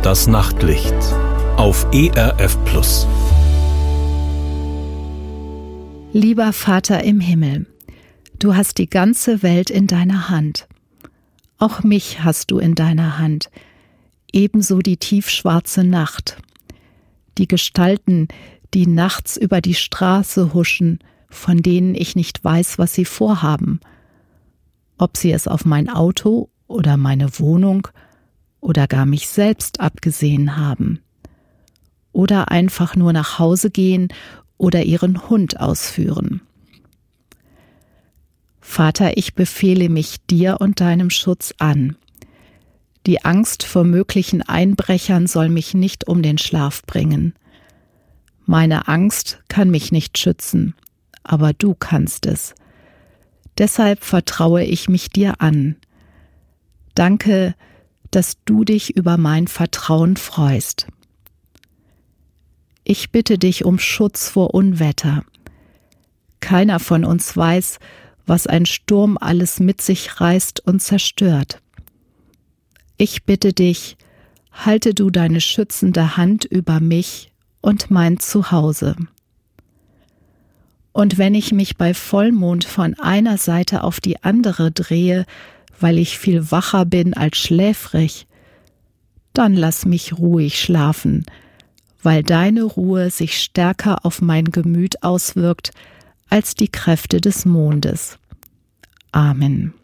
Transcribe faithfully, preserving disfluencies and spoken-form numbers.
Das Nachtlicht auf E R F Plus. Lieber Vater im Himmel, du hast die ganze Welt in deiner Hand. Auch mich hast du in deiner Hand, ebenso die tiefschwarze Nacht. Die Gestalten, die nachts über die Straße huschen, von denen ich nicht weiß, was sie vorhaben. Ob sie es auf mein Auto oder meine Wohnung oder gar mich selbst abgesehen haben. Oder einfach nur nach Hause gehen oder ihren Hund ausführen. Vater, ich befehle mich dir und deinem Schutz an. Die Angst vor möglichen Einbrechern soll mich nicht um den Schlaf bringen. Meine Angst kann mich nicht schützen, aber du kannst es. Deshalb vertraue ich mich dir an. Danke, dass du dich über mein Vertrauen freust. Ich bitte dich um Schutz vor Unwetter. Keiner von uns weiß, was ein Sturm alles mit sich reißt und zerstört. Ich bitte dich, halte du deine schützende Hand über mich und mein Zuhause. Und wenn ich mich bei Vollmond von einer Seite auf die andere drehe, weil ich viel wacher bin als schläfrig, dann lass mich ruhig schlafen, weil deine Ruhe sich stärker auf mein Gemüt auswirkt als die Kräfte des Mondes. Amen.